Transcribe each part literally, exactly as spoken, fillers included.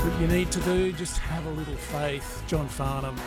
what you need to do. Just have a little faith. John Farnham.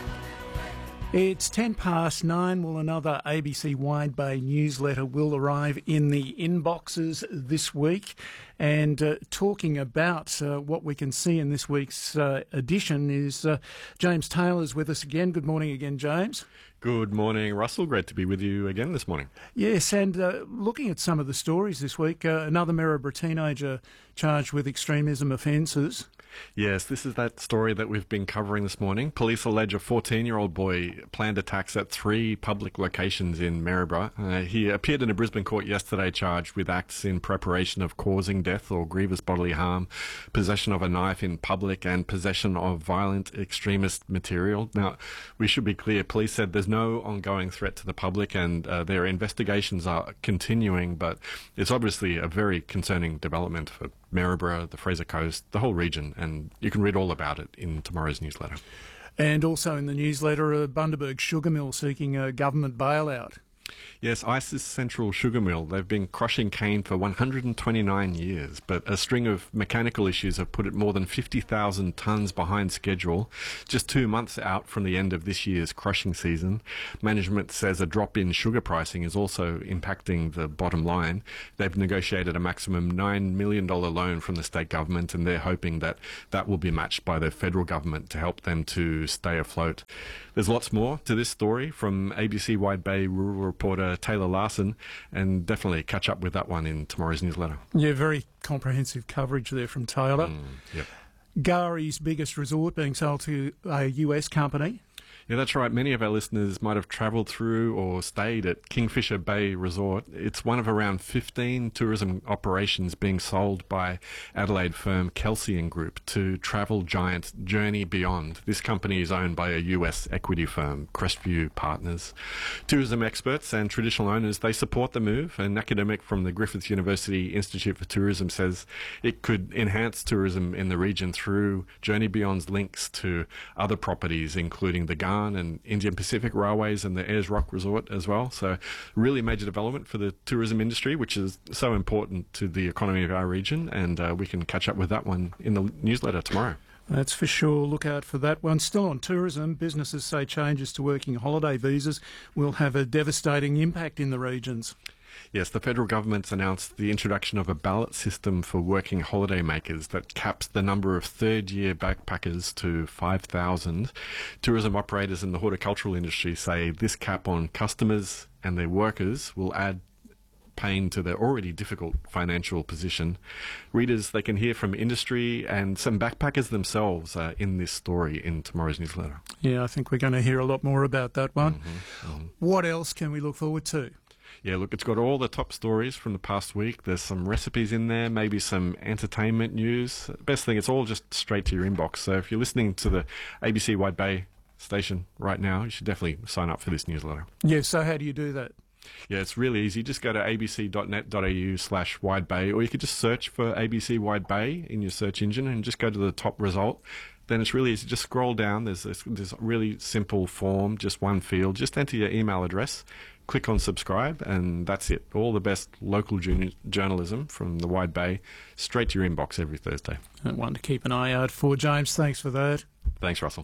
It's ten past nine. Well, another A B C Wide Bay newsletter will arrive in the inboxes this week. And uh, talking about uh, what we can see in this week's uh, edition is uh, James Taylor's with us again. Good morning again, James. Good morning, Russell. Great to be with you again this morning. Yes, and uh, looking at some of the stories this week, uh, another Maryborough teenager charged with extremism offences. Yes, this is that story that we've been covering this morning. Police allege a fourteen-year-old boy planned attacks at three public locations in Maryborough. Uh, he appeared in a Brisbane court yesterday charged with acts in preparation of causing death or grievous bodily harm, possession of a knife in public, and possession of violent extremist material. Now, we should be clear, police said there's no ongoing threat to the public and uh, their investigations are continuing, but it's obviously a very concerning development for Maryborough, the Fraser Coast, the whole region, and you can read all about it in tomorrow's newsletter. And also in the newsletter, a Bundaberg sugar mill seeking a government bailout. Yes, Isis Central Sugar Mill. They've been crushing cane for one hundred twenty-nine years, but a string of mechanical issues have put it more than fifty thousand tonnes behind schedule, just two months out from the end of this year's crushing season. Management says a drop in sugar pricing is also impacting the bottom line. They've negotiated a maximum nine million dollars loan from the state government, and they're hoping that that will be matched by the federal government to help them to stay afloat. There's lots more to this story from A B C Wide Bay rural reporter Taylor Larson, and definitely catch up with that one in tomorrow's newsletter. Yeah, very comprehensive coverage there from Taylor. Mm, yep. Gari's biggest resort being sold to a U S company. Yeah, that's right. Many of our listeners might have travelled through or stayed at Kingfisher Bay Resort. It's one of around fifteen tourism operations being sold by Adelaide firm Kelsey and Group to travel giant Journey Beyond. This company is owned by a U S equity firm, Crestview Partners. Tourism experts and traditional owners, they support the move. An academic from the Griffith University Institute for Tourism says it could enhance tourism in the region through Journey Beyond's links to other properties, including the Garn and Indian Pacific Railways and the Ayers Rock Resort as well. So really major development for the tourism industry, which is so important to the economy of our region, and uh, we can catch up with that one in the newsletter tomorrow. That's for sure. Look out for that one. Still on tourism, businesses say changes to working holiday visas will have a devastating impact in the regions. Yes, the federal government's announced the introduction of a ballot system for working holidaymakers that caps the number of third-year backpackers to five thousand. Tourism operators in the horticultural industry say this cap on customers and their workers will add pain to their already difficult financial position. Readers, they can hear from industry and some backpackers themselves uh, in this story in tomorrow's newsletter. Yeah, I think we're going to hear a lot more about that one. Mm-hmm, mm-hmm. What else can we look forward to? Yeah, look, it's got all the top stories from the past week. There's some recipes in there, maybe some entertainment news. Best thing, it's all just straight to your inbox. So if you're listening to the A B C Wide Bay station right now, you should definitely sign up for this newsletter. Yeah, so how do you do that? Yeah, it's really easy. Just go to abc.net.au slash Wide Bay, or you could just search for A B C Wide Bay in your search engine and just go to the top result. Then it's really easy. Just scroll down. There's this, this really simple form, just one field. Just enter your email address, click on subscribe, and that's it. All the best local junior journalism from the Wide Bay straight to your inbox every Thursday. One to keep an eye out for. James, thanks for that. Thanks, Russell.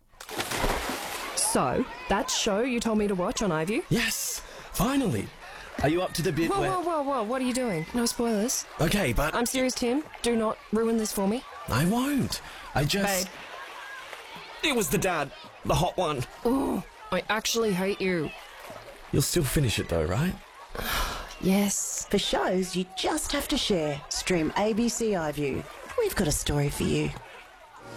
So, that show you told me to watch on iView? Yes, finally. Are you up to the bit whoa, where... Whoa, whoa, whoa, what are you doing? No spoilers. Okay, but... I'm serious, Tim. Do not ruin this for me. I won't. I just... Babe. It was the dad. The hot one. Oh, I actually hate you. You'll still finish it though, right? Yes. For shows you just have to share, stream A B C iView. We've got a story for you.